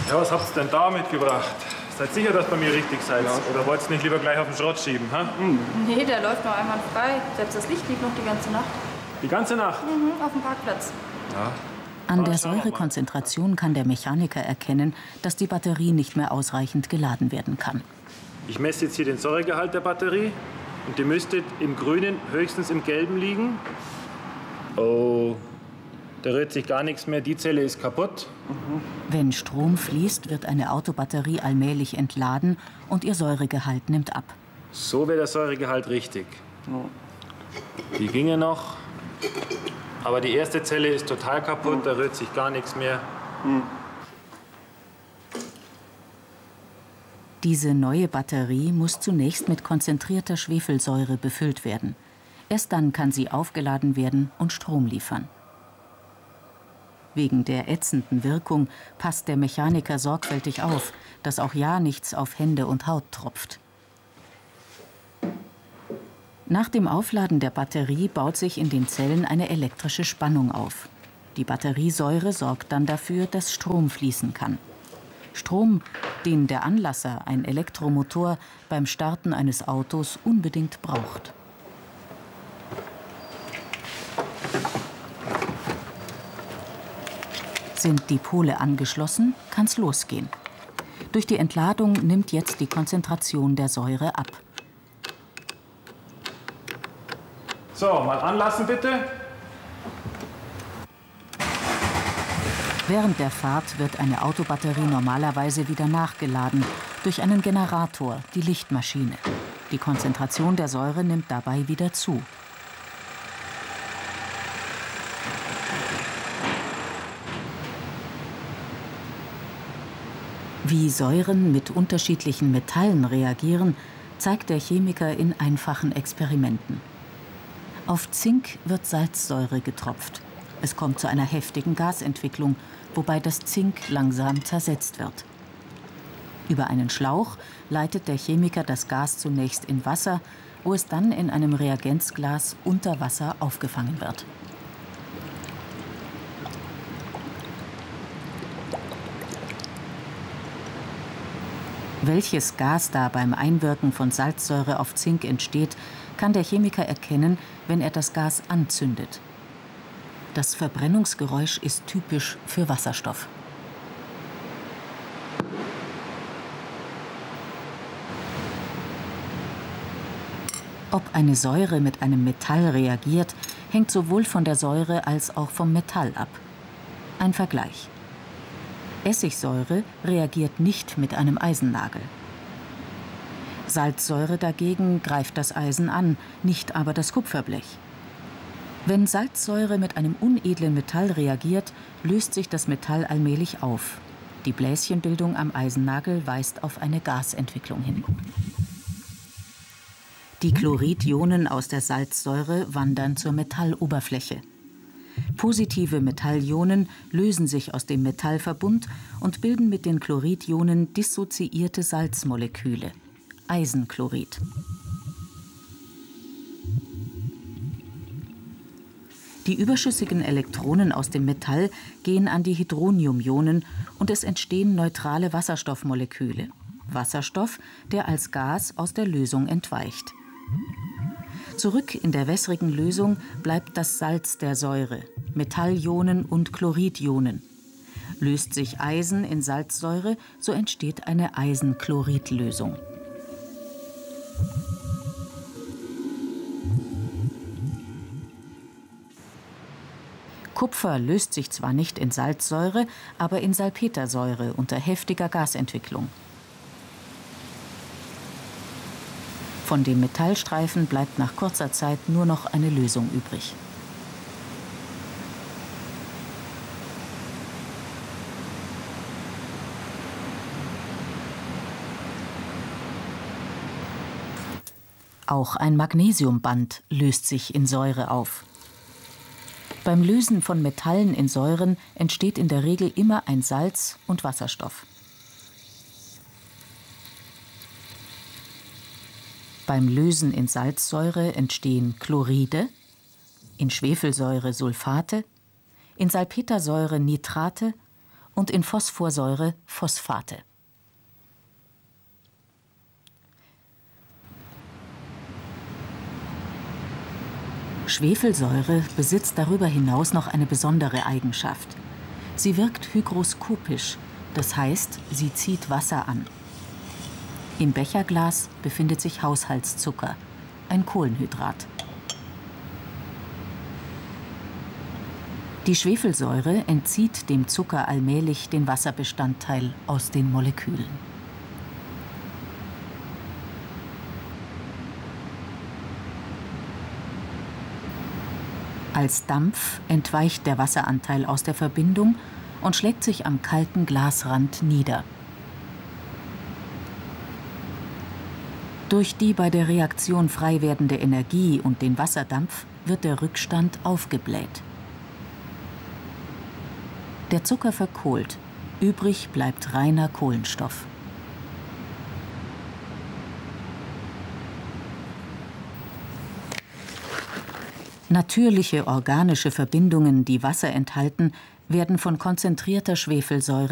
Ja, was habt ihr denn da mitgebracht? Seid sicher, dass ihr bei mir richtig seid? Ja. Oder wollt ihr nicht lieber gleich auf den Schrott schieben? Nee, der läuft noch einmal frei. Selbst das Licht liegt noch die ganze Nacht. Die ganze Nacht? Auf dem Parkplatz. Ja. An der Säurekonzentration kann der Mechaniker erkennen, dass die Batterie nicht mehr ausreichend geladen werden kann. Ich messe jetzt hier den Säuregehalt der Batterie und die müsste im Grünen, höchstens im Gelben liegen. Oh, da rührt sich gar nichts mehr, die Zelle ist kaputt. Wenn Strom fließt, wird eine Autobatterie allmählich entladen und ihr Säuregehalt nimmt ab. So wäre der Säuregehalt richtig. Die ginge noch, aber die erste Zelle ist total kaputt, da rührt sich gar nichts mehr. Diese neue Batterie muss zunächst mit konzentrierter Schwefelsäure befüllt werden. Erst dann kann sie aufgeladen werden und Strom liefern. Wegen der ätzenden Wirkung passt der Mechaniker sorgfältig auf, dass auch ja nichts auf Hände und Haut tropft. Nach dem Aufladen der Batterie baut sich in den Zellen eine elektrische Spannung auf. Die Batteriesäure sorgt dann dafür, dass Strom fließen kann. Strom, den der Anlasser, ein Elektromotor, beim Starten eines Autos unbedingt braucht. Sind die Pole angeschlossen, kann's losgehen. Durch die Entladung nimmt jetzt die Konzentration der Säure ab. So, mal anlassen bitte. Während der Fahrt wird eine Autobatterie normalerweise wieder nachgeladen durch einen Generator, die Lichtmaschine. Die Konzentration der Säure nimmt dabei wieder zu. Wie Säuren mit unterschiedlichen Metallen reagieren, zeigt der Chemiker in einfachen Experimenten. Auf Zink wird Salzsäure getropft. Es kommt zu einer heftigen Gasentwicklung, wobei das Zink langsam zersetzt wird. Über einen Schlauch leitet der Chemiker das Gas zunächst in Wasser, wo es dann in einem Reagenzglas unter Wasser aufgefangen wird. Welches Gas da beim Einwirken von Salzsäure auf Zink entsteht, kann der Chemiker erkennen, wenn er das Gas anzündet. Das Verbrennungsgeräusch ist typisch für Wasserstoff. Ob eine Säure mit einem Metall reagiert, hängt sowohl von der Säure als auch vom Metall ab. Ein Vergleich. Essigsäure reagiert nicht mit einem Eisennagel. Salzsäure dagegen greift das Eisen an, nicht aber das Kupferblech. Wenn Salzsäure mit einem unedlen Metall reagiert, löst sich das Metall allmählich auf. Die Bläschenbildung am Eisennagel weist auf eine Gasentwicklung hin. Die Chloridionen aus der Salzsäure wandern zur Metalloberfläche. Positive Metallionen lösen sich aus dem Metallverbund und bilden mit den Chloridionen dissoziierte Salzmoleküle, Eisenchlorid. Die überschüssigen Elektronen aus dem Metall gehen an die Hydroniumionen und es entstehen neutrale Wasserstoffmoleküle. Wasserstoff, der als Gas aus der Lösung entweicht. Zurück in der wässrigen Lösung bleibt das Salz der Säure, Metallionen und Chloridionen. Löst sich Eisen in Salzsäure, so entsteht eine Eisenchloridlösung. Kupfer löst sich zwar nicht in Salzsäure, aber in Salpetersäure unter heftiger Gasentwicklung. Von dem Metallstreifen bleibt nach kurzer Zeit nur noch eine Lösung übrig. Auch ein Magnesiumband löst sich in Säure auf. Beim Lösen von Metallen in Säuren entsteht in der Regel immer ein Salz und Wasserstoff. Beim Lösen in Salzsäure entstehen Chloride, in Schwefelsäure Sulfate, in Salpetersäure Nitrate und in Phosphorsäure Phosphate. Schwefelsäure besitzt darüber hinaus noch eine besondere Eigenschaft. Sie wirkt hygroskopisch, das heißt, sie zieht Wasser an. Im Becherglas befindet sich Haushaltszucker, ein Kohlenhydrat. Die Schwefelsäure entzieht dem Zucker allmählich den Wasserbestandteil aus den Molekülen. Als Dampf entweicht der Wasseranteil aus der Verbindung und schlägt sich am kalten Glasrand nieder. Durch die bei der Reaktion frei werdende Energie und den Wasserdampf wird der Rückstand aufgebläht. Der Zucker verkohlt, übrig bleibt reiner Kohlenstoff. Natürliche organische Verbindungen, die Wasser enthalten, werden von konzentrierter Schwefelsäure